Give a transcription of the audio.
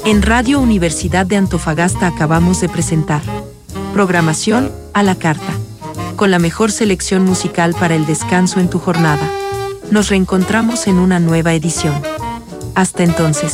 En Radio Universidad de Antofagasta acabamos de presentar programación a la carta, con la mejor selección musical para el descanso en tu jornada. Nos reencontramos en una nueva edición. Hasta entonces.